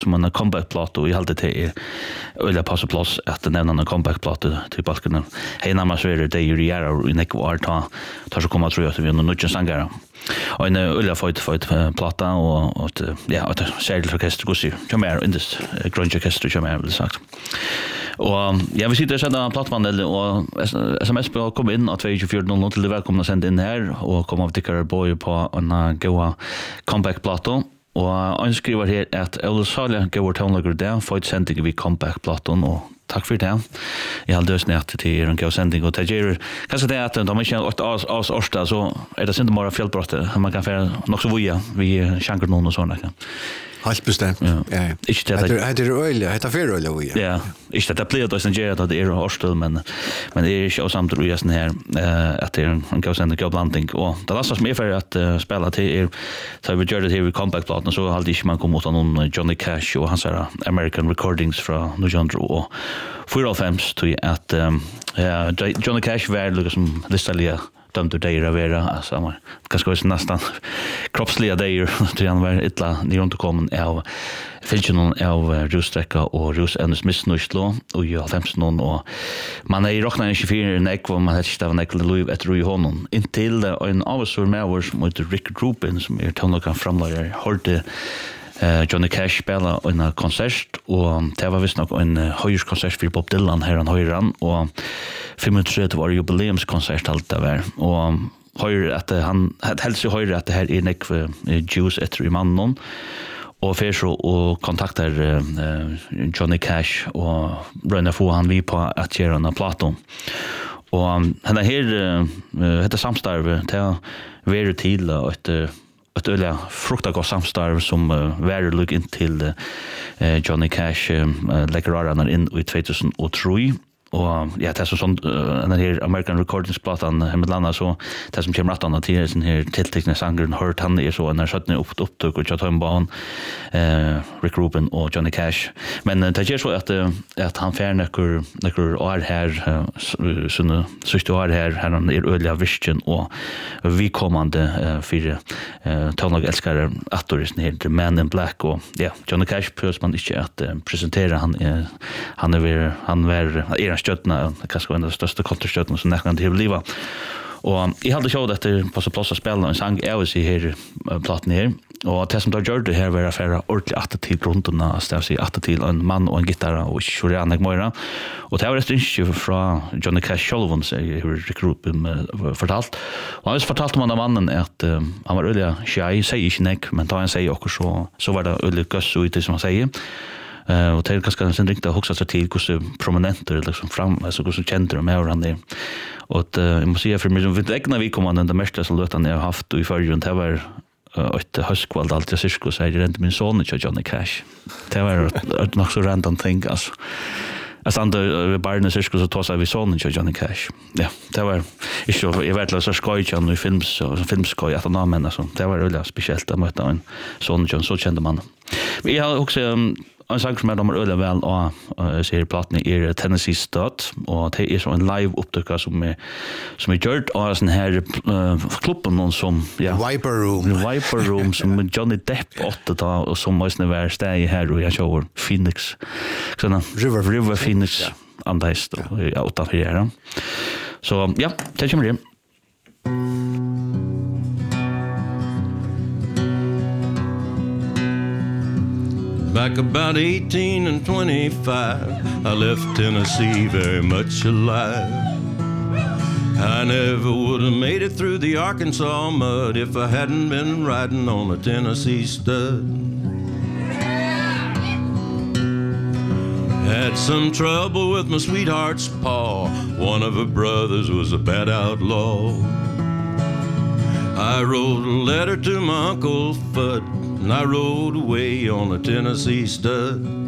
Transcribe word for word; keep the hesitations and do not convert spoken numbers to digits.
som en comeback-plåt, og jeg halte til er øyelig passe plass at det nevner en comeback-plåt til balkene. Hei nærmest er det i regjærer i nekve år, ta, ta så kommer jeg tror at vi har noen nødvendig sangere. Og en øyelig føyt føyt plata, og et, ja, et særlig orkester, gussi, kommer jeg, indest, grunge orkester, kommer jeg, vil sagt. Og ja, vi sitter og sender plattmannen, og sms kom inn av tjue fire null null til det velkomne å sende inn her, og kom av dikkere bøy på en gode comeback-plato. Og han skriver her at Øyla Salja går tånlager det, føyt sending vi comeback-platon, og takk for det. Jeg har løsnet at det er en god sending, og det gjør kanskje det at de ikke har åtte av årsdag, så er det synd bare fjellbrottet. Man kan være nok så vuja, vi sjanker noen og sånne. Helt bestemt. Ja. Ja. Ikke det er det øyelig, det er fyrir øyelig vuja. Ja, ikke det er pliet å gjøre at det er årsdag, men, men det er ikke også samt uja sånn her, at det er en god sending, god blanding. Og det lasta som er for at uh, spela til er, så vi gjør det til comeback-platen, så hadde ikke man kommet av noen Johnny Cash og hans American Recordings fra Nujandro og fyrtiofem, tog at um, ja, Johnny Cash var liksom listelige dømte deir av vera, altså han var ganske også nesten kroppslige deir, tror han var ytla nyrunterkommen av fylkjennom av russtrekka og rusendes misnøyslo, og i halvfemsen og man er i rokna en tjue-fire nekv, og man har ikke av nekv liv etter ui hånden, inntil en avsår med vår som heter Rick Rubin, som er tånlagan framlager, hørte Uh, Johnny Cash spela en konsert, og det var visst nok en uh, høyrskonsert for Bob Dylan her han høyran, og femogtredje var jubileumskonsert alt det var, og høyre at han helst høyre at det her er nekve uh, juice etter i mannen, og fer så og kontakter uh, Johnny Cash, og røyner få han vi på at gjøre en plato. Og um, henne her, uh, heter samstarve, til å være til og et uh, ett öliga fruktagodt samstarv som uh, var lugg in till uh, Johnny Cash uh, lägger aranar in i tjugohundratre. Og ja, det er sånn uh, den her American Recordings-platan med landa, så det som kommer rett annet til den her tiltekne sangeren hørt han er så en sjøttende opptøk og Chatham Bahan, uh, Rick Rubin og Johnny Cash. Men uh, det gjør så at, uh, at han fer nekker nekker år her, uh, sånne syste år her, her han er øyelig av visken og vi kommende uh, fire uh, tånlag elskere attorisen her, The Man in Black, og ja, Johnny Cash prøver man ikke at uh, presentere, han er han er han er er støttene, kanskje en av de største kontrastøttene som nekker til livet. Og jeg hadde sjått etter på så plass å spille en sang jeg vil si her platen her, og det som da gjør det her var å fære ordentlig attetid rundt den, det vil si attetid en mann og en gitarre og ikke kjøre anlegg møyre. Og det var et innskjø fra Johnny Cash Sullivan, som jeg har Rick Rubin fortalt. Og han fortalte om han av mannen at uh, han var øyelig skjei, sier ikke nek, men da han sier okkur så, så var det øyelig gøss ut det som han sier. Uh, og det er ganske en riktig å huske seg til hvordan prominenter liksom fram, altså hvordan kjenter og med han er. Og uh, jeg må si at for meg, det er ikke når vi kommer den meste som løtene jeg har haft i førgen, det var uh, et høstkvald alltid av sirkus, jeg rent min son ikke Johnny Cash. Det var et nok så random ting, altså. Jeg stod ved barnet sirkus og tog seg vi sonen ikke Johnny Cash. Ja, det var ikke, jeg vet ikke så skoj ikke han i films, filmskoj at han men altså, det var veldig spesielt å møte en sonen ikke, så kjente man. Men jeg har også um, en sang som er de er øyelig vel, og jeg ser platen er Tennessee Stud, og det er så en live opptøkka som er, som er gjort av sånn her uh, klubben noen som, ja, Viper Room, Viper Room, som Johnny Depp åtte da, og som også var steg her, og jeg kjøver Phoenix, sånn, River, River Phoenix, ja. Andeist, og ja, utenfor her, ja. Så, ja, det kommer det. Back about eighteen and twenty-five, I left Tennessee very much alive. I never would have made it through the Arkansas mud if I hadn't been riding on a Tennessee Stud. Had some trouble with my sweetheart's paw. One of her brothers was a bad outlaw. I wrote a letter to my Uncle Fudd, and I rode away on a Tennessee Stud.